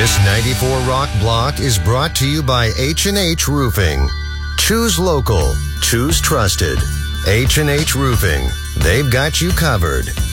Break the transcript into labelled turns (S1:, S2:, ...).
S1: This 94 Rock block is brought to you by H&H Roofing. Choose local. Choose trusted. H&H Roofing. They've got you covered.